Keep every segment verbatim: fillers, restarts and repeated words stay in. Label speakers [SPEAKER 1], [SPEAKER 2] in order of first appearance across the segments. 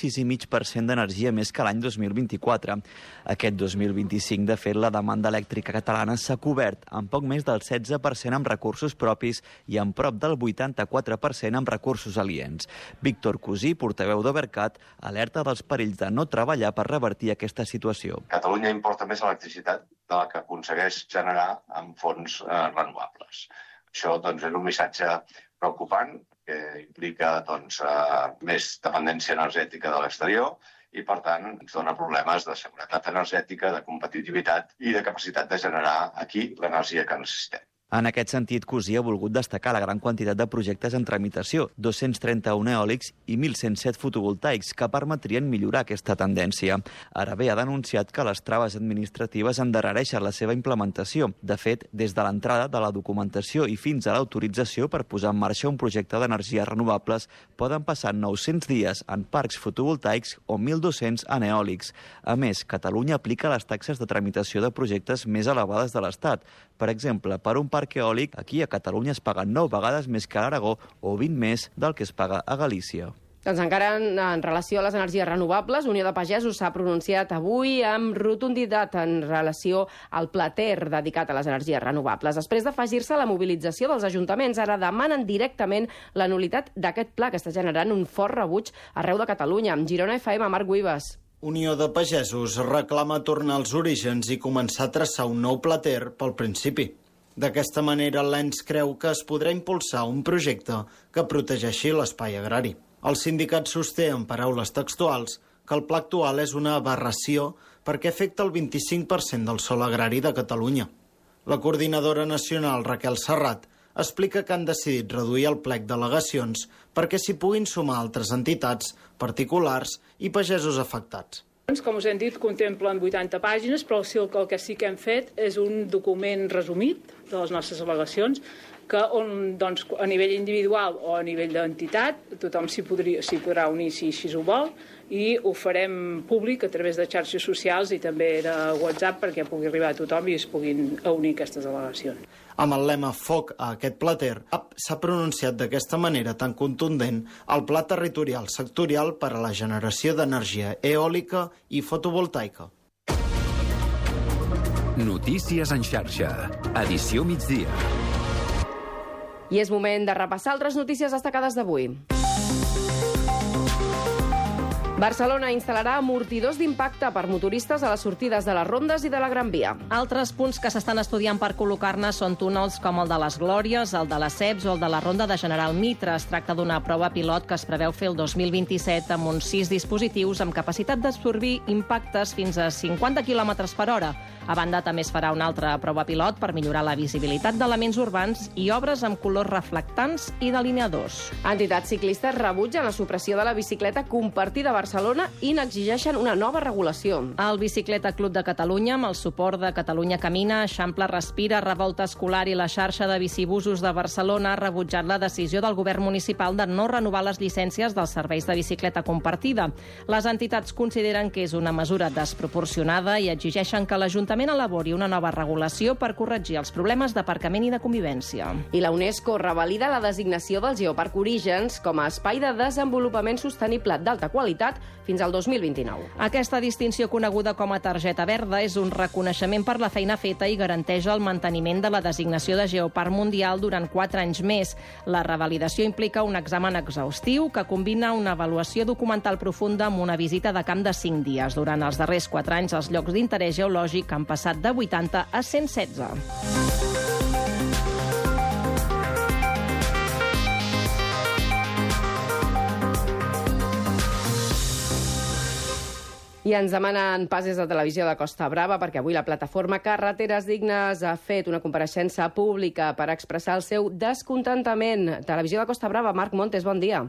[SPEAKER 1] sis coma cinc per cent d'energia més que l'any dos mil vint-i-quatre. Aquest dos mil vint-i-cinc, de fet, la demanda elèctrica catalana s'ha cobert amb poc més del setze per cent amb recursos propis i amb prop del vuitanta-quatre per cent amb recursos aliens. Víctor Cusí, portaveu d'Obercat, alerta dels perills de no treballar per revertir aquesta situació.
[SPEAKER 2] Catalunya importa més electricitat de la que aconsegueix generar amb fons eh, renovables. Això doncs, és un missatge preocupant que implica doncs, eh, més dependència energètica de l'exterior i, per tant, ens dona problemes de seguretat energètica, de competitivitat i de capacitat de generar aquí l'energia que necessitem.
[SPEAKER 1] En aquest sentit, Cusí ha volgut destacar la gran quantitat de projectes en tramitació, dos-cents trenta-un eòlics i mil cent set fotovoltaics, que permetrien millorar aquesta tendència. Ara bé, ha denunciat que les traves administratives endarrereixen la seva implementació. De fet, des de l'entrada de la documentació i fins a l'autorització per posar en marxa un projecte d'energies renovables poden passar nou-cents dies en parcs fotovoltaics o mil dos-cents en eòlics. A més, Catalunya aplica les taxes de tramitació de projectes més elevades de l'Estat. Per exemple, per un parc eòlic, aquí a Catalunya es paguen nou vegades més que a l'Aragó o vint més del que es paga a Galícia.
[SPEAKER 3] Doncs encara en, en relació a les energies renovables, Unió de Pagesos s'ha pronunciat avui amb rotunditat en relació al pla Ter dedicat a les energies renovables. Després d'afegir-se a la mobilització dels ajuntaments, ara demanen directament la nul·litat d'aquest pla que està generant un fort rebuig arreu de Catalunya. Girona F M, Marc Güivas.
[SPEAKER 4] Unió de Pagesos reclama tornar als orígens i començar a traçar un nou pla Ter pel principi. D'aquesta manera, l'E N S creu que es podrà impulsar un projecte que protegeixi l'espai agrari. El sindicat sosté, en paraules textuals, que el pla actual és una aberració perquè afecta el vint-i-cinc per cent del sòl agrari de Catalunya. La coordinadora nacional, Raquel Serrat, explica que han decidit reduir el plec d'al·legacions perquè s'hi puguin sumar altres entitats, particulars i pagesos afectats.
[SPEAKER 5] Com us hem dit, contemplen vuitanta pàgines, però el que sí que hem fet és un document resumit de les nostres al·legacions, que on, doncs, a nivell individual o a nivell d'entitat tothom s'hi podrà unir si així ho vol, i ho farem públic a través de xarxes socials i també de WhatsApp perquè pugui arribar a tothom i es puguin unir aquestes al·legacions.
[SPEAKER 4] Amb el lema Foc a aquest pla Ter, s'ha pronunciat d'aquesta manera tan contundent el Pla Territorial Sectorial per a la generació d'energia eòlica i fotovoltaica.
[SPEAKER 6] Notícies en xarxa. Edició migdia.
[SPEAKER 3] I és moment de repassar altres notícies destacades d'avui. Barcelona instal·larà amortidors d'impacte per motoristes a les sortides de les rondes i de la Gran Via.
[SPEAKER 7] Altres punts que s'estan estudiant per col·locar-ne són túnels com el de les Glòries, el de les Ceps o el de la Ronda de General Mitre. Es tracta d'una prova pilot que es preveu fer el dos mil vint-i-set amb uns sis dispositius amb capacitat d'absorbir impactes fins a cinquanta quilòmetres per hora. A banda, també es farà una altra prova pilot per millorar la visibilitat d'elements urbans i obres amb colors reflectants i delineadors.
[SPEAKER 3] Entitats ciclistes rebutgen la supressió de la bicicleta compartida a Barcelona i n'exigeixen una nova regulació.
[SPEAKER 7] El Bicicleta Club de Catalunya, amb el suport de Catalunya Camina, Eixample Respira, Revolta Escolar i la xarxa de bicibusos de Barcelona, ha rebutjat la decisió del govern municipal de no renovar les llicències dels serveis de bicicleta compartida. Les entitats consideren que és una mesura desproporcionada i exigeixen que l'Ajuntament elabori una nova regulació per corregir els problemes d'aparcament i de convivència.
[SPEAKER 3] I la UNESCO revalida la designació del Geoparc Orígens com a espai de desenvolupament sostenible d'alta qualitat fins al dos mil vint-i-nou.
[SPEAKER 7] Aquesta distinció, coneguda com a targeta verda, és un reconeixement per la feina feta i garanteix el manteniment de la designació de Geoparc Mundial durant quatre anys més. La revalidació implica un examen exhaustiu que combina una avaluació documental profunda amb una visita de camp de cinc dies. Durant els darrers quatre anys, els llocs d'interès geològic han passat de vuitanta a cent setze.
[SPEAKER 3] I ens demanen passes de televisió de Costa Brava perquè avui la plataforma Carreteres Dignes ha fet una compareixença pública per expressar el seu descontentament. Televisió de Costa Brava, Marc Montes, bon dia.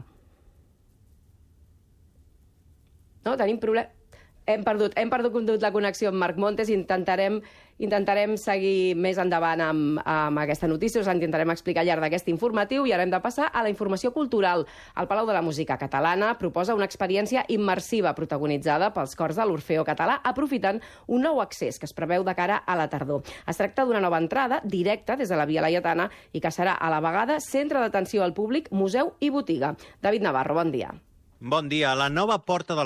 [SPEAKER 3] No, tenim problema. Hem perdut, hem perdut la connexió amb Marc Montes i intentarem, intentarem seguir més endavant amb, amb aquesta notícia. Us intentarem explicar al llarg d'aquest informatiu i ara hem de passar a la informació cultural. El Palau de la Música Catalana proposa una experiència immersiva protagonitzada pels cors de l'Orfeó Català, aprofitant un nou accés que es preveu de cara a la tardor. Es tracta d'una nova entrada directa des de la Via Laietana i que serà a la vegada centre d'atenció al públic, museu i botiga. David Navarro, bon dia.
[SPEAKER 8] Bon dia. La nova porta del